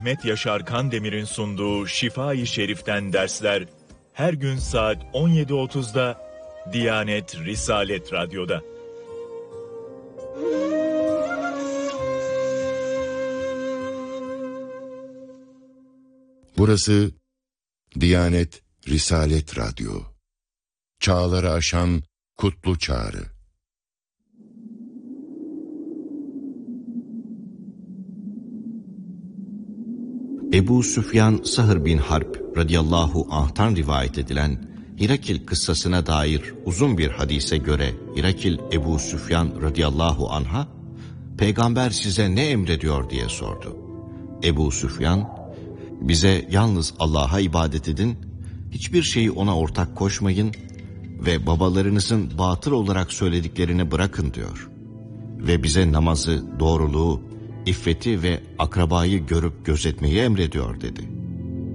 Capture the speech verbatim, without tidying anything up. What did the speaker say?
Mehmet Yaşar Kandemir'in sunduğu Şifa-i Şerif'ten dersler her gün saat on yedi otuzda Diyanet Risalet Radyo'da. Burası Diyanet Risalet Radyo. Çağları aşan kutlu çağrı. Ebu Süfyan Sahr bin Harp radıyallahu anh'tan rivayet edilen Hirakil kıssasına dair uzun bir hadise göre Hirakil Ebu Süfyan radıyallahu anh'a "Peygamber size ne emrediyor?" diye sordu. Ebu Süfyan, "Bize yalnız Allah'a ibadet edin, hiçbir şeyi ona ortak koşmayın ve babalarınızın batıl olarak söylediklerini bırakın" diyor. Ve bize namazı, doğruluğu, İffeti ve akrabayı görüp gözetmeyi emrediyor dedi.